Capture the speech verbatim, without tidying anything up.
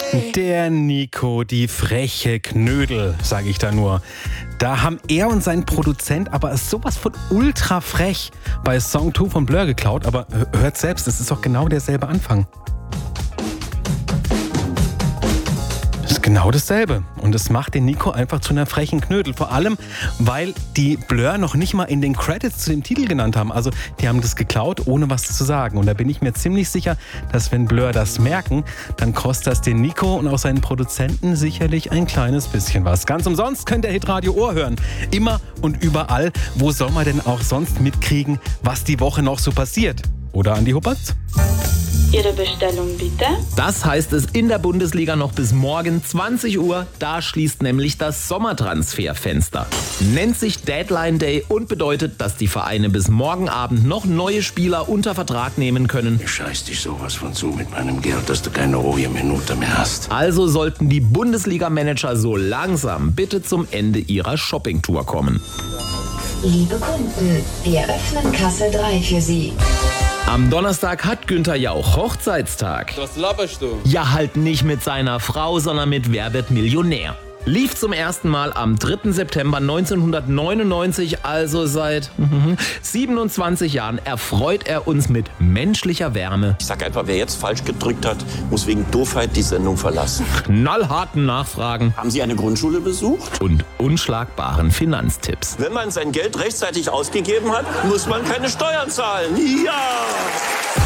Der Nico, die freche Knödel, sage ich da nur. Da haben er und sein Produzent aber sowas von ultra frech bei Song zwei von Blur geklaut. Aber hört selbst, das ist doch genau derselbe Anfang. Das ist genau dasselbe. Und das macht den Nico einfach zu einer frechen Knödel. Vor allem, weil die Blur noch nicht mal in den Credits zu dem Titel genannt haben. Also die haben das geklaut, ohne was zu sagen. Und da bin ich mir ziemlich sicher, dass wenn Blur das merken, dann kostet das den Nico und auch seinen Produzenten sicherlich ein kleines bisschen was. Ganz umsonst könnt ihr Hitradio Ohr hören. Immer und überall. Wo soll man denn auch sonst mitkriegen, was die Woche noch so passiert? Oder Andi Huppertz? Ihre Bestellung bitte. Das heißt es in der Bundesliga noch bis morgen zwanzig Uhr. Da schließt nämlich das Sommertransferfenster. Nennt sich Deadline Day und bedeutet, dass die Vereine bis morgen Abend noch neue Spieler unter Vertrag nehmen können. Ich scheiß dich sowas von zu mit meinem Geld, dass du keine ruhige Minute mehr hast. Also sollten die Bundesliga-Manager so langsam bitte zum Ende ihrer Shoppingtour kommen. Liebe Kunden, wir öffnen Kasse drei für Sie. Am Donnerstag hat Günther Jauch Hochzeitstag. Was laberst du? Ja, halt nicht mit seiner Frau, sondern mit Wer wird Millionär. Lief zum ersten Mal am dritten September neunzehnhundertneunundneunzig, also seit siebenundzwanzig Jahren erfreut er uns mit menschlicher Wärme. Ich sag einfach, wer jetzt falsch gedrückt hat, muss wegen Doofheit die Sendung verlassen. Knallharten Nachfragen. Haben Sie eine Grundschule besucht? Und unschlagbaren Finanztipps. Wenn man sein Geld rechtzeitig ausgegeben hat, muss man keine Steuern zahlen. Ja!